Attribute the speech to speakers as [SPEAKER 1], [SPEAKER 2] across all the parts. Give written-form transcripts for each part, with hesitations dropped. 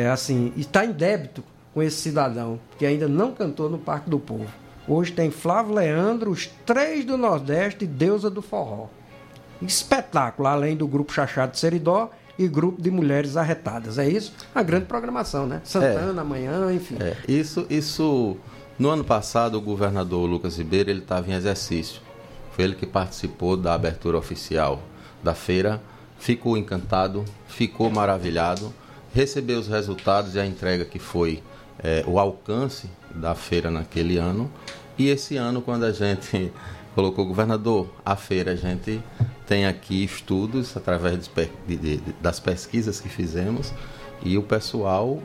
[SPEAKER 1] assim, está em débito com esse cidadão que ainda não cantou no Parque do Povo. Hoje tem Flávio Leandro, os 3 do Nordeste e Deusa do Forró. Espetáculo, além do Grupo Xaxá de Seridó e Grupo de Mulheres Arretadas. É isso? A grande programação, né? Santana, amanhã, enfim.
[SPEAKER 2] Isso, no ano passado, o governador Lucas Ribeiro, ele estava em exercício. Foi ele que participou da abertura oficial da feira, ficou encantado, ficou maravilhado, recebeu os resultados e a entrega que foi o alcance da feira naquele ano. E esse ano, quando a gente colocou, governador, a feira, a gente tem aqui estudos através das pesquisas que fizemos e o pessoal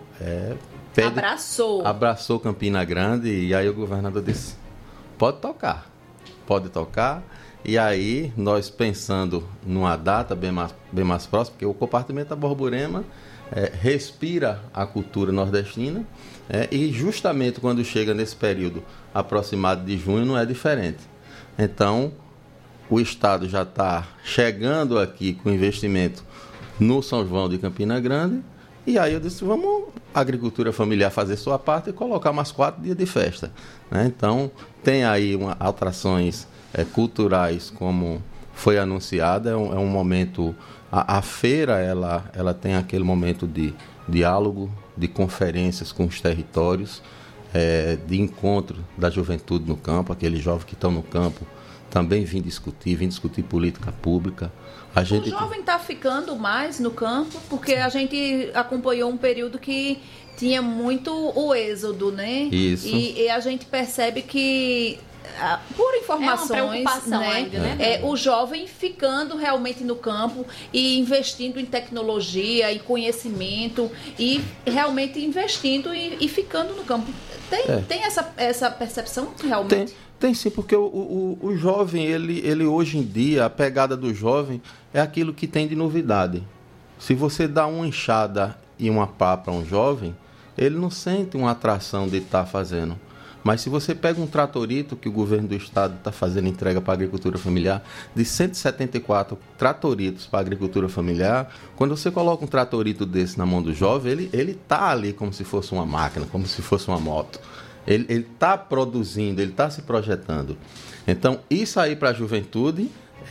[SPEAKER 2] abraçou Campina Grande, e aí o governador disse, pode tocar. E aí nós pensando numa data bem mais próxima, porque o compartimento da Borborema respira a cultura nordestina, e justamente quando chega nesse período aproximado de junho não é diferente. Então, o Estado já está chegando aqui com investimento no São João de Campina Grande, e aí eu disse, vamos a agricultura familiar fazer sua parte e colocar mais 4 dias de festa, né? Então, tem aí atrações culturais, como foi anunciada, é um momento, a feira ela tem aquele momento de diálogo, de conferências com os territórios, de encontro da juventude no campo, aqueles jovens que estão no campo também vim discutir política pública.
[SPEAKER 3] O jovem está ficando mais no campo, porque a gente acompanhou um período que tinha muito o êxodo, né?
[SPEAKER 2] Isso.
[SPEAKER 3] E a gente percebe que, por informações,
[SPEAKER 4] é uma preocupação, né? Ainda, né?
[SPEAKER 3] O jovem ficando realmente no campo e investindo em tecnologia, em conhecimento, e realmente investindo e ficando no campo. Tem essa percepção realmente?
[SPEAKER 2] Tem sim, porque o jovem, ele hoje em dia, a pegada do jovem é aquilo que tem de novidade. Se você dá uma enxada e uma pá para um jovem, ele não sente uma atração de estar fazendo. Mas se você pega um tratorito que o governo do estado está fazendo entrega para a agricultura familiar, de 174 tratoritos para a agricultura familiar, quando você coloca um tratorito desse na mão do jovem, ele está ali como se fosse uma máquina, como se fosse uma moto. Ele está produzindo, ele está se projetando. Então, isso aí para a juventude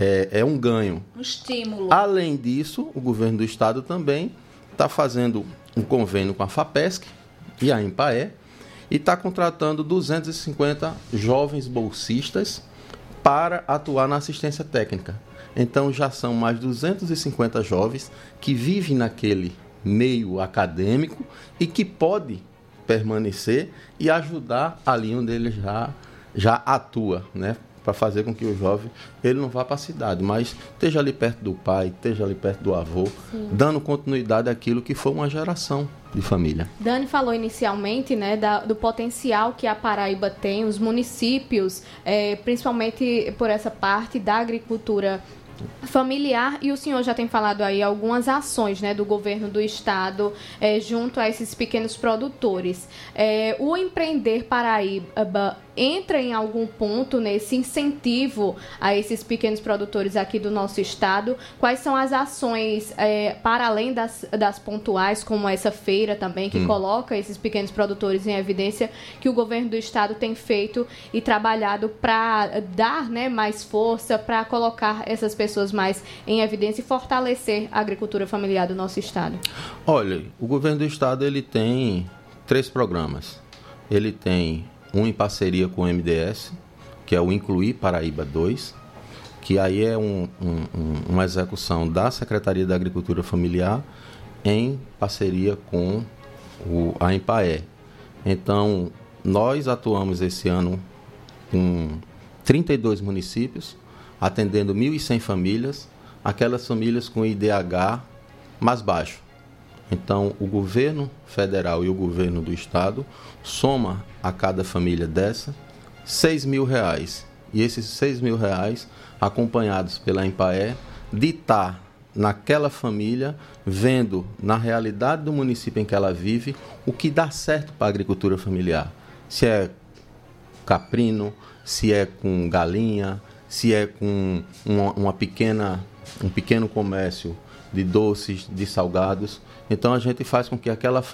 [SPEAKER 2] é um ganho.
[SPEAKER 3] Um estímulo.
[SPEAKER 2] Além disso, o governo do estado também está fazendo um convênio com a FAPESC e a Empaé e está contratando 250 jovens bolsistas para atuar na assistência técnica. Então, já são mais 250 jovens que vivem naquele meio acadêmico e que podem permanecer e ajudar ali onde ele já atua, né? Para fazer com que o jovem ele não vá para a cidade, mas esteja ali perto do pai, esteja ali perto do avô, sim, dando continuidade àquilo que foi uma geração de família.
[SPEAKER 4] Dani falou inicialmente, né, do potencial que a Paraíba tem, os municípios, principalmente por essa parte da agricultura familiar, e o senhor já tem falado aí algumas ações, né, do governo do estado junto a esses pequenos produtores. O Empreender Paraíba entra em algum ponto nesse incentivo a esses pequenos produtores aqui do nosso estado? Quais são as ações, para além das pontuais, como essa feira também, que coloca esses pequenos produtores em evidência, que o governo do estado tem feito e trabalhado para dar, né, mais força, para colocar essas pessoas mais em evidência e fortalecer a agricultura familiar do nosso estado?
[SPEAKER 2] Olha, o governo do estado ele tem 3 programas. Ele tem um em parceria com o MDS, que é o Incluir Paraíba 2, que aí é uma execução da Secretaria da Agricultura Familiar em parceria com a Empaé. Então, nós atuamos esse ano com 32 municípios, atendendo 1.100 famílias, aquelas famílias com IDH mais baixo. Então, o governo federal e o governo do estado soma a cada família dessa R$6.000. E esses R$6.000, acompanhados pela Empaé, de estar naquela família, vendo na realidade do município em que ela vive, o que dá certo para a agricultura familiar. Se é caprino, se é com galinha, se é com um pequeno comércio de doces, de salgados. Então, a gente faz com que aquela